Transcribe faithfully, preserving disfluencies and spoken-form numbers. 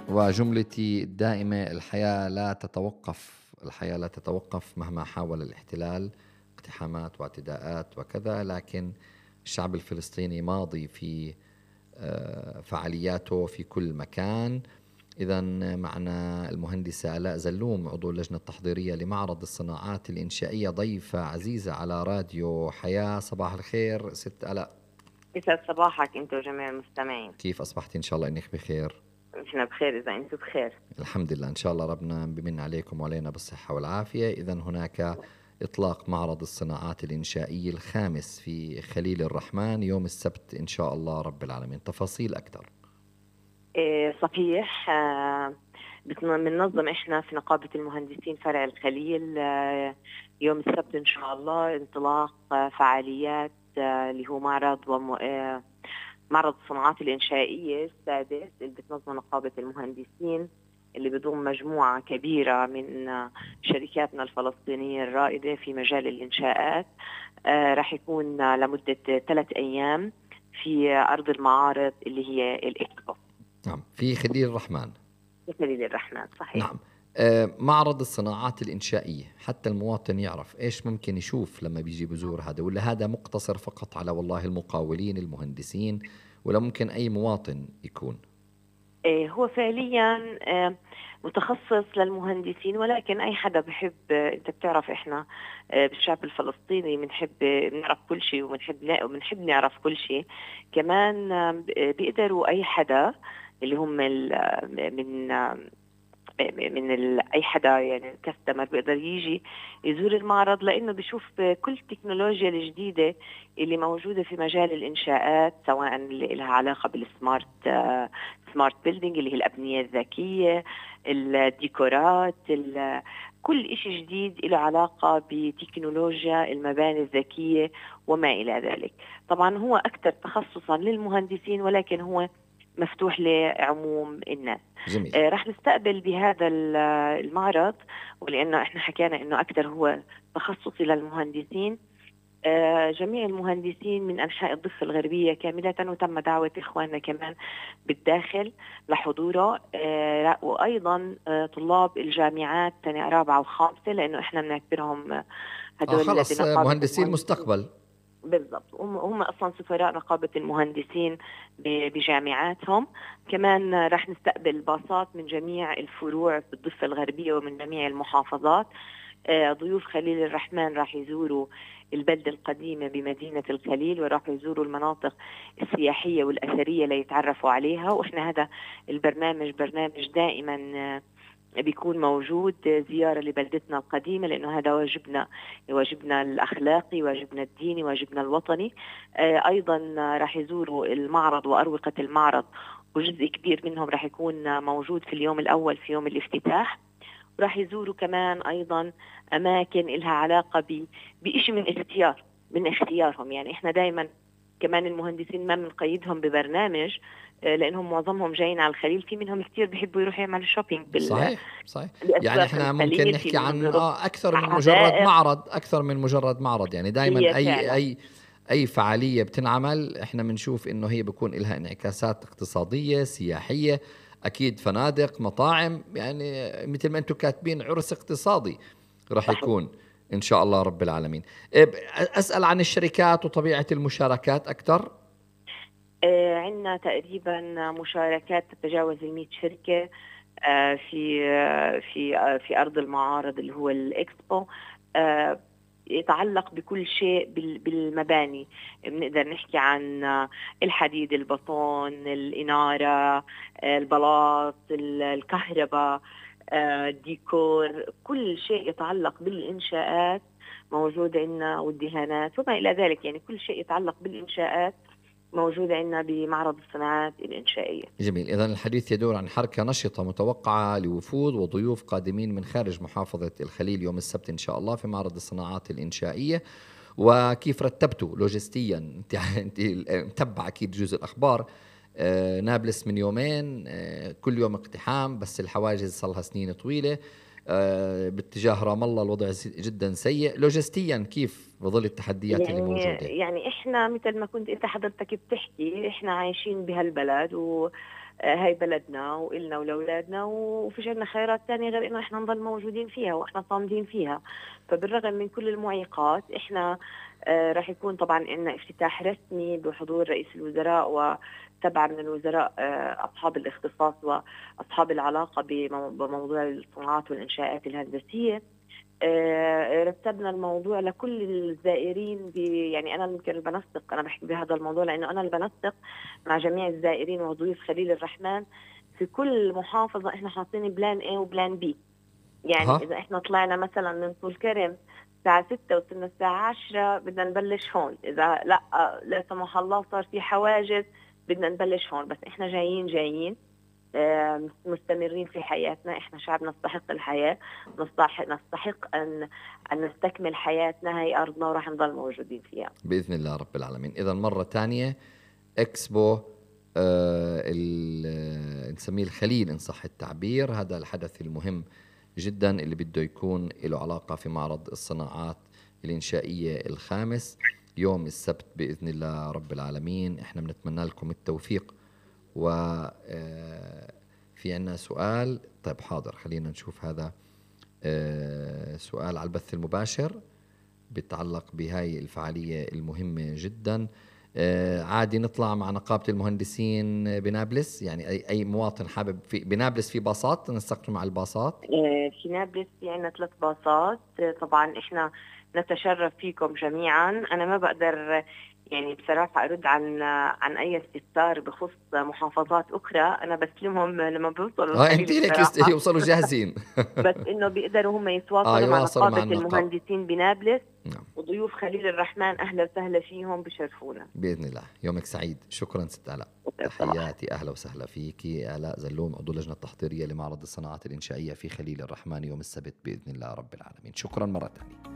وجملتي الدائمة: الحياة لا تتوقف، الحياة لا تتوقف مهما حاول الاحتلال، اقتحامات واعتداءات وكذا، لكن الشعب الفلسطيني ماضي في آه، فعالياته في كل مكان. إذا معنا المهندسة آلاء زلوم، عضو اللجنة التحضيرية لمعرض الصناعات الإنشائية، ضيفة عزيزة على راديو حياة. صباح الخير ست آلاء. يسعد صباحك انت وجميع المستمعين. كيف أصبحتي؟ إن شاء الله إنك بخير. نحن بخير اذا انتم بخير. الحمد لله، إن شاء الله ربنا بمن عليكم وعلينا بالصحة والعافية. إذا هناك إطلاق معرض الصناعات الإنشائية الخامس في خليل الرحمن يوم السبت إن شاء الله رب العالمين. تفاصيل أكثر. إيه صحيح. آه بننظم احنا في نقابة المهندسين فرع الخليل آه يوم السبت ان شاء الله انطلاق آه فعاليات آه اللي هو معرض وم... آه معرض الصناعات الإنشائية السادس اللي بتنظمه نقابة المهندسين، اللي بضم مجموعة كبيرة من آه، شركاتنا الفلسطينية الرائدة في مجال الإنشاءات. آه راح يكون آه، لمدة ثلاث أيام في آه، أرض المعارض اللي هي الإكسبو نعم، في خليل الرحمن. في خليل الرحمن. صحيح. نعم. آه، معرض الصناعات الإنشائية، حتى المواطن يعرف إيش ممكن يشوف لما بيجي بزور هذا، ولا هذا مقتصر فقط على والله المقاولين المهندسين، ولا ممكن أي مواطن يكون؟ آه، هو فعليا آه، متخصص للمهندسين، ولكن أي حدا بحب. آه، أنت بتعرف إحنا آه، بالشعب الفلسطيني بنحب بنعرف كل شيء، وبنحب وبنحب نعرف كل شيء. كمان آه، بيقدروا أي حدا اللي هم ال- آه، من آه، من ال... اي حدا يعني كاستمر بيقدر يجي يزور المعرض، لانه بيشوف كل التكنولوجيا الجديده اللي موجوده في مجال الانشاءات، سواء اللي لها علاقه بالسمارت آه، سمارت بيلدينج اللي هي الابنيه الذكيه، الديكورات، ال... كل شيء جديد له علاقه بتكنولوجيا المباني الذكيه وما الى ذلك. طبعا هو اكثر تخصصا للمهندسين، ولكن هو مفتوح لعموم الناس. جميل. آه، رح نستقبل بهذا ال- المعرض، ولأنه إحنا حكينا إنه أكثر هو تخصصي للمهندسين، آه، جميع المهندسين من أنحاء الضفة الغربية كاملة، وتم دعوة إخواننا كمان بالداخل لحضوره. آه، وأيضا آه، طلاب الجامعات سنة رابعة وخامسة، لأنه إحنا بنعتبرهم آه هدول خلص، آه، بنقابة مهندسي المهندسين. المستقبل. بالضبط، هم هم اصلا سفراء نقابه المهندسين ب- بجامعاتهم. كمان راح نستقبل باصات من جميع الفروع في الضفه الغربيه ومن جميع المحافظات. آه، ضيوف خليل الرحمن راح يزوروا البلدة القديمة بمدينة الخليل، وراح يزوروا المناطق السياحية والأثرية ليتعرفوا عليها. وإحنا هذا البرنامج برنامج دائما آه، بيكون موجود زيارة لبلدتنا القديمة، لأنه هذا واجبنا، واجبنا الأخلاقي، واجبنا الديني، واجبنا الوطني. آه، أيضا راح يزوروا المعرض وأروقة المعرض، وجزء كبير منهم راح يكون موجود في اليوم الأول في يوم الافتتاح. راح يزوروا كمان أيضا أماكن لها علاقة ب- بإشي من اختيار من اختيارهم. يعني إحنا دايما كمان المهندسين ما بنقيدهم ببرنامج، آه، لأنهم معظمهم جايين على الخليل. في منهم كثير بحبوا يروحوا يعملوا شوبينج بال- صحيح صحيح. يعني بأسواق احنا ممكن الخليل، في نحكي منهم عن بيروحوا آه أكثر من مجرد حدائق. معرض، أكثر من مجرد معرض. يعني هي دائما أي فعلا أي أي فعالية بتنعمل احنا بنشوف إنه هي بيكون لها انعكاسات اقتصادية سياحية، أكيد فنادق مطاعم، يعني مثل ما أنتم كاتبين عرس اقتصادي راح صحيح. يكون إن شاء الله رب العالمين. إيه، ب- أسأل عن الشركات وطبيعة المشاركات أكثر. آه، عندنا تقريبا مشاركات تتجاوز المئة شركة آه، في آه، في آه، في أرض المعارض اللي هو الإكسبو. آه، يتعلق بكل شيء بال- بالمباني. بنقدر نحكي عن آه، الحديد، البطون، الإنارة، آه، البلاط، ال- الكهرباء، آه، الديكور، كل شيء يتعلق بالإنشاءات موجود عندنا، والدهانات وما إلى ذلك. يعني كل شيء يتعلق بالإنشاءات موجود عندنا بمعرض الصناعات الإنشائية. جميل. إذن الحديث يدور عن حركة نشطة متوقعة لوفود وضيوف قادمين من خارج محافظة الخليل يوم السبت إن شاء الله في معرض الصناعات الإنشائية. وكيف رتبتوا لوجستيا؟ أنت أنت متبع أكيد جزء الأخبار. آه، نابلس من يومين، آه، كل يوم اقتحام، بس الحواجز صار لها سنين طويلة. آه، باتجاه رام الله الوضع جدا سيء. لوجستيا كيف بظل التحديات اللي يعني موجودة؟ يعني احنا مثل ما كنت انت حضرتك بتحكي، احنا عايشين بهالبلد وهي بلدنا وإلنا ولأولادنا، وفيش عندنا خيارات ثانية غير انه احنا نضل موجودين فيها واحنا صامدين فيها. فبالرغم من كل المعيقات احنا آه راح يكون طبعا عندنا افتتاح رسمي بحضور رئيس الوزراء وسبعة من الوزراء آه اصحاب الاختصاص واصحاب العلاقة بموضوع الصناعات والانشاءات الهندسية. آه، رتبنا الموضوع لكل الزائرين، يعني أنا يمكن بنسق، أنا بحكي بهذا الموضوع لأنه أنا اللي بنسق مع جميع الزائرين وضيوف خليل الرحمن. في كل محافظة إحنا حاطين بلان A وبلان B. يعني ها؟ إذا إحنا طلعنا مثلا من طول كرم الساعة ستة وصلنا الساعة عشرة بدنا نبلش هون، إذا لا لا سمح الله صار في حواجز بدنا نبلش هون. بس إحنا جايين جايين مستمرين في حياتنا. احنا شعب نستحق الحياة، نستحق نستحق ان ان نستكمل حياتنا. هي ارضنا وراح نضل موجودين فيها بإذن الله رب العالمين. اذا مرة ثانية اكسبو آه نسميه الخليل ان صح التعبير، هذا الحدث المهم جدا اللي بده يكون له علاقة في معرض الصناعات الإنشائية الخامس يوم السبت بإذن الله رب العالمين. احنا بنتمنى لكم التوفيق. و في عنا سؤال، طيب حاضر خلينا نشوف هذا سؤال على البث المباشر بيتعلق بهاي الفعالية المهمة جدا. عادي نطلع مع نقابة المهندسين بنابلس، يعني أي أي مواطن حابب في بنابلس في باصات نستقطب مع الباصات. في نابلس في عنا ثلاث باصات. طبعا احنا نتشرف فيكم جميعا. انا ما بقدر يعني بصراحة أرد عن عن أي استفسار بخص محافظات أخرى، أنا بسلمهم لما بيوصلوا. اه أنت لك يوصلوا جاهزين. بس إنه بيقدروا هم يتواصلوا آه مع نقابة نقابة المهندسين بنابلس. نعم. وضيوف خليل الرحمن أهلا وسهلا فيهم، بشرفونا بإذن الله. يومك سعيد. شكرا ست آلاء. تحياتي، أهلا وسهلا فيكي. آلاء زلوم عضو اللجنة التحضيرية لمعرض الصناعات الإنشائية في خليل الرحمن يوم السبت بإذن الله رب العالمين. شكرا مرة ثانية.